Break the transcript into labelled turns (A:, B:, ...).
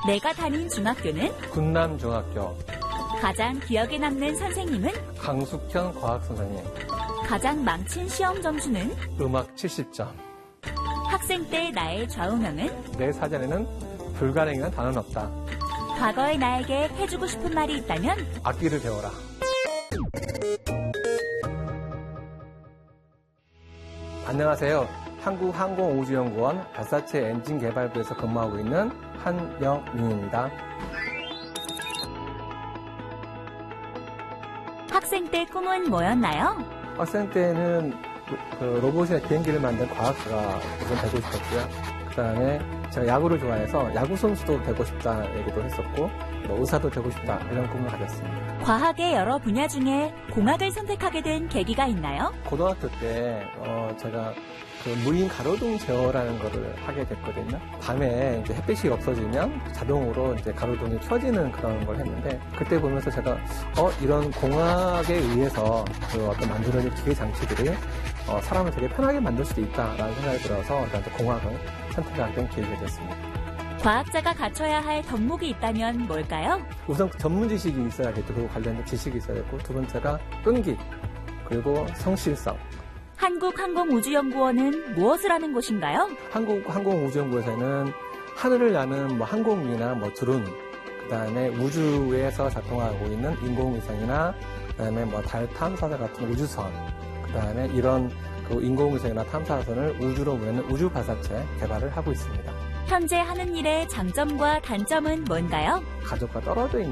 A: 내가 다닌 중학교는
B: 군남중학교.
A: 가장 기억에 남는 선생님은
B: 강숙현 과학선생님.
A: 가장 망친 시험 점수는
B: 음악 70점.
A: 학생 때 나의 좌우명은
B: 내 사전에는 불가능이란 단어는 없다.
A: 과거의 나에게 해주고 싶은 말이 있다면
B: 악기를 배워라. 안녕하세요. 한국항공우주연구원 발사체 엔진 개발부에서 근무하고 있는 한영민입니다.
A: 학생 때 꿈은 뭐였나요?
B: 학생 때는 로봇이나 비행기를 만든 과학자가 우선 되고 싶었고요. 그 다음에 제가 야구를 좋아해서 야구 선수도 되고 싶다 얘기도 했었고, 의사도 되고 싶다 이런 꿈을 가졌습니다.
A: 과학의 여러 분야 중에 공학을 선택하게 된 계기가 있나요?
B: 고등학교 때 제가 무인 가로등 제어라는 거를 하게 됐거든요. 밤에 이제 햇빛이 없어지면 자동으로 이제 가로등이 켜지는 그런 걸 했는데, 그때 보면서 제가 이런 공학에 의해서 어떤 만들어진 기계 장치들이 사람을 되게 편하게 만들 수도 있다라는 생각이 들어서 공학을 선택하게 된 계기가 됐습니다.
A: 과학자가 갖춰야 할 덕목이 있다면 뭘까요?
B: 우선 전문 지식이 있어야겠고, 그리고 관련된 지식이 있어야겠고, 두 번째가 끈기, 그리고 성실성.
A: 한국항공우주연구원은 무엇을 하는 곳인가요?
B: 한국항공우주연구원에서는 하늘을 나는 항공기나 드론, 그다음에 우주에서 작동하고 있는 인공위성이나 그다음에 달 탐사선 같은 우주선, 그다음에 이런 인공위성이나 탐사선을 우주로 보내는 우주 발사체 개발을 하고 있습니다.
A: 현재 하는 일의 장점과 단점은 뭔가요?
B: 가족과 떨어져 있는